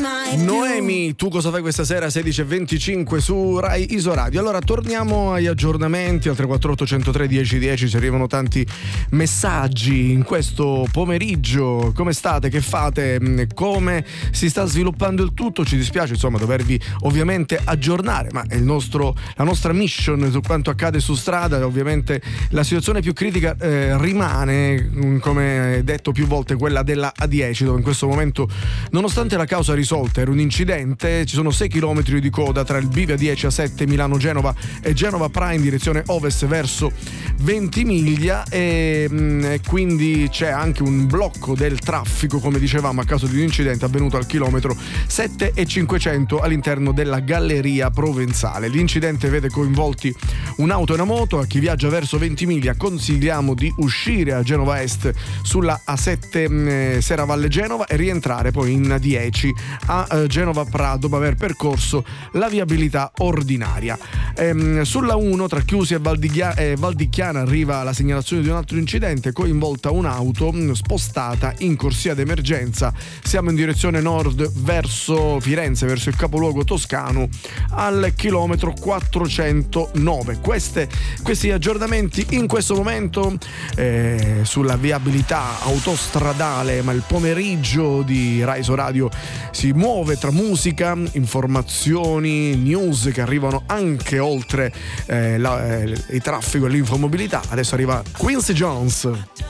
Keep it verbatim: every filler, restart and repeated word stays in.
Noemi, tu cosa fai questa sera? sedici e venticinque su Rai Isoradio. Allora torniamo agli aggiornamenti al tre quattro otto uno zero tre uno zero uno zero. Ci arrivano tanti messaggi in questo pomeriggio. Come state? Che fate? Come si sta sviluppando il tutto? Ci dispiace insomma dovervi ovviamente aggiornare, ma è il nostro, la nostra mission su quanto accade su strada. Ovviamente la situazione più critica eh, rimane, come detto più volte, quella della A dieci, dove in questo momento, nonostante la causa risolta era un incidente, ci sono sei chilometri di coda tra il bivio A dieci A sette Milano-Genova e Genova-Pra in direzione ovest verso Ventimiglia, e, e quindi c'è anche un blocco del traffico, come dicevamo, a causa di un incidente avvenuto al chilometro sette e cinquecento all'interno della Galleria Provenzale. L'incidente vede coinvolti un'auto e una moto. A chi viaggia verso Ventimiglia consigliamo di uscire a Genova Est sulla A sette eh, Serravalle Genova e rientrare poi in A dieci a eh, Genova Pra dopo aver percorso la viabilità ordinaria. Ehm, sulla uno tra Chiusi e Valdichia- eh, Valdicchiana arriva la segnalazione di un altro incidente, coinvolta un'auto mh, spostata in corsia d'emergenza. Siamo in direzione nord verso Firenze, verso il capoluogo toscano, al chilometro quattrocentonove. Queste, questi aggiornamenti in questo momento eh, sulla viabilità autostradale, ma il pomeriggio di Rai Radio si muove tra musica, informazioni, news che arrivano anche oltre eh, la, eh, il traffico e l'infomobilità. Adesso arriva Quincy Jones.